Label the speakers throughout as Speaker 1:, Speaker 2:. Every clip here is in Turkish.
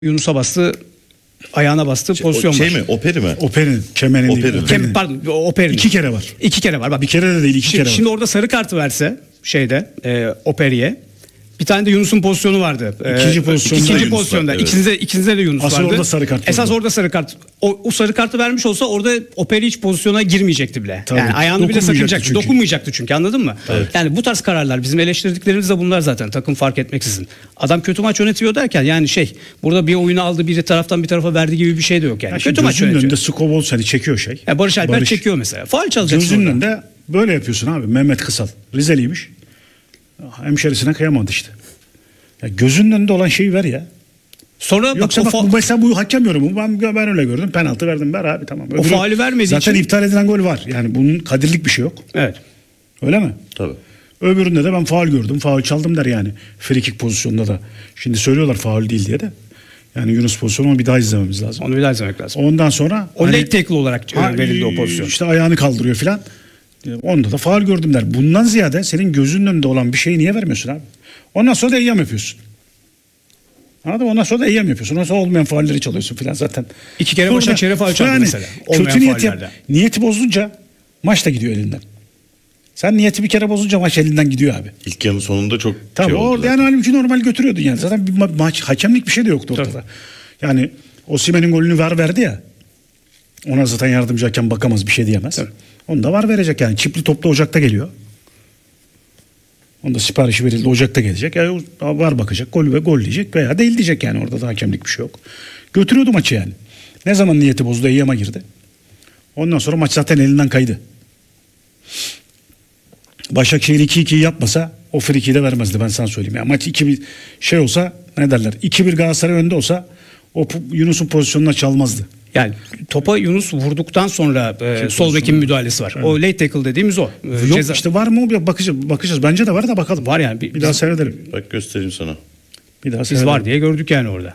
Speaker 1: Yunus'a bastı, ayağına bastı, pozisyon var.
Speaker 2: Mi? Operi mi?
Speaker 3: Oper'in, kemenin
Speaker 2: Oper'in.
Speaker 3: değil.
Speaker 1: Pardon, Oper'in.
Speaker 3: 2 kere var.
Speaker 1: 2 kere var. Bak,
Speaker 3: Bir kere de değil, 2 kere var.
Speaker 1: Şimdi orada sarı kartı verse Operi'ye. Bir tane de Yunus'un pozisyonu vardı.
Speaker 3: İkinci pozisyonda
Speaker 1: İkinci
Speaker 2: Yunus
Speaker 1: pozisyonda.
Speaker 2: var, evet.
Speaker 1: İkinizde de Yunus
Speaker 3: Asıl
Speaker 1: vardı.
Speaker 3: orada sarı kart
Speaker 1: Esas
Speaker 3: vardı.
Speaker 1: orada sarı kart. O sarı kartı vermiş olsa orada Operi hiç pozisyona girmeyecekti bile.
Speaker 3: Tabii.
Speaker 1: Yani ayağını bile
Speaker 3: Dokunmayacaktı
Speaker 1: sakınacaktı.
Speaker 3: çünkü.
Speaker 1: Dokunmayacaktı çünkü, anladın mı? Evet. Yani bu tarz kararlar, bizim eleştirdiklerimiz de bunlar zaten, takım fark etmeksizin. Adam kötü maç yönetiyor derken yani burada bir oyunu aldı, biri taraftan bir tarafa verdi gibi bir şey de yok yani.
Speaker 3: Ya
Speaker 1: Kötü maç
Speaker 3: gözünün
Speaker 1: yönetiyor.
Speaker 3: önünde Skobol seni çekiyor şey.
Speaker 1: Ya Barış Alper çekiyor mesela. Faul çalacaksın
Speaker 3: Gözünün
Speaker 1: orada.
Speaker 3: önünde böyle yapıyorsun abi. Mehmet Kısal. Rizeliymiş. Hemşerisine kıyamadı işte. Ya gözünün önünde olan şeyi ver ya.
Speaker 1: Sonra
Speaker 3: Yoksa bak, bu mesela bu hakem yorumu. Ben öyle gördüm. Penaltı verdim. Ver abi, tamam.
Speaker 1: O faulü vermediği
Speaker 3: zaten
Speaker 1: için.
Speaker 3: iptal edilen gol var. Yani bunun kadirlik bir şey yok.
Speaker 1: Evet.
Speaker 3: Öyle mi?
Speaker 2: Tabii.
Speaker 3: Öbüründe de ben faul gördüm. Faul çaldım der yani. Free kick pozisyonunda da. Şimdi söylüyorlar faul değil diye de. Yani Yunus pozisyonu bir daha izlememiz lazım.
Speaker 1: Onu bir daha izlemek lazım.
Speaker 3: Ondan sonra
Speaker 1: O late tackle olarak verildi o pozisyon.
Speaker 3: İşte ayağını kaldırıyor filan. Onda da faul gördüm der. Bundan ziyade senin gözünün önünde olan bir şeyi niye vermiyorsun abi? Ondan sonra da eyyam yapıyorsun. Anladın mı? Ondan sonra da eyyam yapıyorsun. Ondan sonra olmayan faulleri çalıyorsun filan zaten.
Speaker 1: 2 kere Başakşehir'e faul çaldı mesela. Olmayan
Speaker 3: Kötü niyet
Speaker 1: faullerde.
Speaker 3: niyeti bozunca maç da gidiyor elinden. Sen niyeti bir kere bozunca maç elinden gidiyor abi.
Speaker 2: İlk yarının sonunda çok
Speaker 3: Tabii
Speaker 2: oldu
Speaker 3: orada
Speaker 2: zaten.
Speaker 3: yani halbuki normal götürüyordun yani. Zaten bir maç hakemlik bir şey de yoktu ortada.
Speaker 1: Tabii.
Speaker 3: Yani Osimhen'in golünü verdi ya. Ona zaten yardımcı hakem bakamaz, bir şey diyemez.
Speaker 1: Tabii.
Speaker 3: Onu da verecek yani. Çipli topla Ocak'ta geliyor. Onda siparişi verildi, Ocak'ta gelecek. Yani var bakacak, gol diyecek veya değil diyecek yani. Orada da hakemlik bir şey yok. Götürüyordu maçı yani. Ne zaman niyeti bozdu, eyyama girdi. Ondan sonra maç zaten elinden kaydı. Başakşehir 2-2 yapmasa o frikiyi de vermezdi, ben sana söyleyeyim. Yani maç 2-1 olsa, ne derler, 2-1 Galatasaray önde olsa o Yunus'un pozisyonuna çalmazdı.
Speaker 1: Yani topa Yunus vurduktan sonra sol bekin müdahalesi var. Evet. O late tackle dediğimiz o.
Speaker 3: Yok işte, var mı o? Bakacağız. Bence de var da bakalım.
Speaker 1: Var yani.
Speaker 3: Bir daha seyredelim.
Speaker 2: Bak göstereyim sana.
Speaker 3: Bir daha
Speaker 1: Biz
Speaker 3: seyredelim.
Speaker 1: var diye gördük yani orada.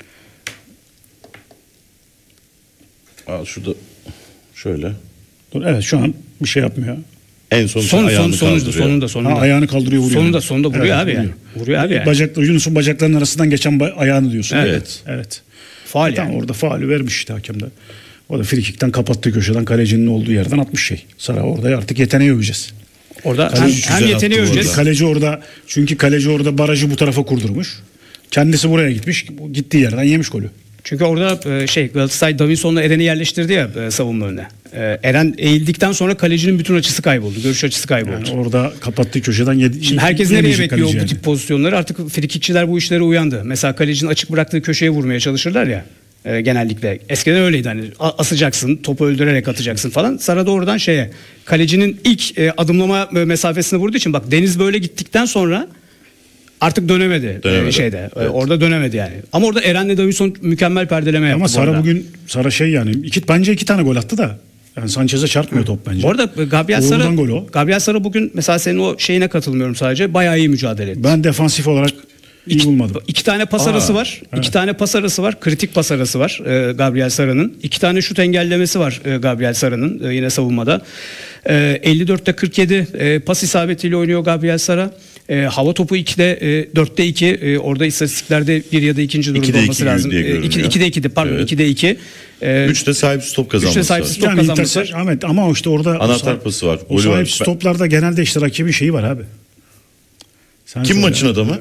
Speaker 2: Şurada şöyle.
Speaker 3: Evet, şu an bir şey yapmıyor.
Speaker 2: En son ayağını kaldırıyor.
Speaker 1: Sonunda.
Speaker 3: Ayağını kaldırıyor, vuruyor.
Speaker 1: Sonunda vuruyor, evet, abi yani. Vuruyor abi yani.
Speaker 3: Yunus'un bacaklarının arasından geçen ayağını diyorsun.
Speaker 2: Evet.
Speaker 3: Faul yani. Orada faulü vermiş işte hakem de. O da frikikten kapattığı köşeden kalecinin olduğu yerden atmış şey. Sara orada artık yeteneği öveceğiz.
Speaker 1: Orada
Speaker 2: Kaleci
Speaker 1: hem yeteneği
Speaker 2: attı
Speaker 1: öveceğiz.
Speaker 3: Kaleci orada barajı bu tarafa kurdurmuş. Kendisi buraya gitmiş. Gittiği yerden yemiş golü.
Speaker 1: Çünkü orada Galatasaray Davinson'la Eren'i yerleştirdi ya savunma önüne. Eren eğildikten sonra kalecinin bütün açısı kayboldu. Görüş açısı kayboldu.
Speaker 3: Yani orada kapattığı köşeden
Speaker 1: Şimdi herkes nereye
Speaker 3: yemeyecek
Speaker 1: bekliyor
Speaker 3: kaleci
Speaker 1: bu tip pozisyonları? Artık frikikçiler bu işlere uyandı. Mesela kalecinin açık bıraktığı köşeye vurmaya çalışırlar ya. Genellikle. Eskiden öyleydi, hani asacaksın, topu öldürerek atacaksın falan. Sara doğrudan kalecinin ilk adımlama mesafesine vurduğu için, bak Deniz böyle gittikten sonra artık dönemedi.
Speaker 2: Evet.
Speaker 1: Orada dönemedi yani. Ama orada Eren'le Davinson mükemmel perdeleme yaptı.
Speaker 3: Ama Sara bugün yani bence 2 tane gol attı da. Yani Sanchez'e çarpmıyor top bence.
Speaker 1: Bu arada Gabriel Sara bugün mesela senin o şeyine katılmıyorum sadece. Bayağı iyi mücadele etti.
Speaker 3: Ben defansif olarak iyi bulmadım.
Speaker 1: 2 tane pas arası var. Evet. 2 tane pas arası var. Kritik pas arası var Gabriel Sara'nın. 2 tane şut engellemesi var Gabriel Sara'nın yine savunmada. 54'te 47 pas isabetiyle oynuyor Gabriel Sara. Hava topu 4'te 2. Orada istatistiklerde 1 ya da 2. durumda olması lazım. 2'de 2'di pardon, evet. 2'de 2.
Speaker 2: 3'te sahipsiz top kazanması.
Speaker 1: 3'te sahipsiz top kazanması var.
Speaker 3: Ahmet, ama işte orada
Speaker 2: anahtar pası var.
Speaker 3: O sahipsiz toplarda genelde işte rakibin şeyi var abi.
Speaker 2: Kim maçın adamı?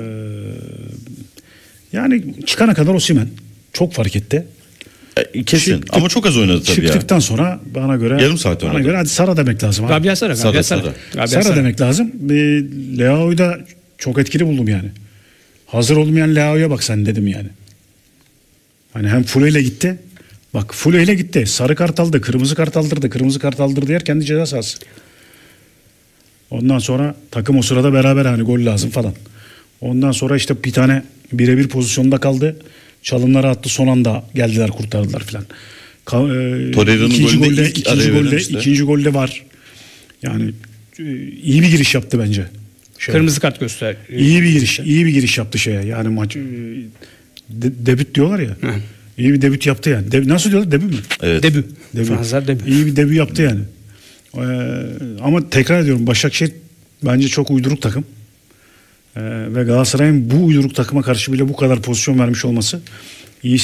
Speaker 3: Yani çıkana kadar Osimhen çok fark etti.
Speaker 2: Kesin. Ama çok az oynadı tabii ya.
Speaker 3: Çıktıktan sonra bana göre
Speaker 2: yarım saat oynadı.
Speaker 3: Bana göre hadi Sara demek lazım abi.
Speaker 1: Gabriel Sara.
Speaker 3: Sara demek lazım. Leao'yu da çok etkili buldum yani. Hazır olmayan Leao'ya bak sen dedim yani. Hani hem Fule'yle gitti. Bak Fule'yle gitti. Sarı kart aldı, kırmızı kart aldırdı. Kırmızı kart aldırdı yer kendi ceza sahası. Ondan sonra takım o sırada beraber hani gol lazım falan. Ondan sonra işte bir tane birebir pozisyonda kaldı. Çalımları attı, son anda geldiler, kurtardılar filan. İkinci golde var. Yani iyi bir giriş yaptı bence.
Speaker 1: Kırmızı kart göster.
Speaker 3: İyi bir giriş yaptı yani maç debüt diyorlar ya. Hı. İyi bir debüt yaptı yani. Nasıl diyorlar? Debüt mü?
Speaker 1: Evet. Debüt. Fransızlar debüt.
Speaker 3: İyi bir debüt yaptı yani. Ama tekrar ediyorum, Başakşehir bence çok uyduruk takım. Ve Galatasaray'ın bu uyduruk takıma karşı bile bu kadar pozisyon vermiş olması